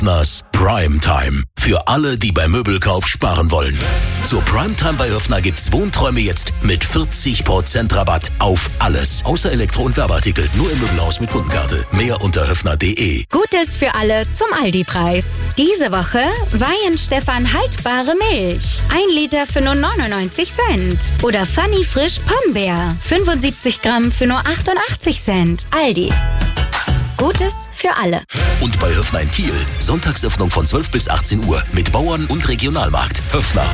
Höfners Primetime. Für alle, die beim Möbelkauf sparen wollen. Zur Primetime bei Höfner gibt's Wohnträume jetzt mit 40% Rabatt auf alles. Außer Elektro- und Werbeartikel. Nur im Möbelhaus mit Kundenkarte. Mehr unter höfner.de. Gutes für alle zum Aldi-Preis. Diese Woche Weihenstephan haltbare Milch. 1 Liter für nur 99 Cent. Oder Funny Frisch Pombeer. 75 Gramm für nur 88 Cent. Aldi. Gutes für alle. Und bei Höfner in Kiel. Sonntagsöffnung von 12 bis 18 Uhr. Mit Bauern und Regionalmarkt. Höfner.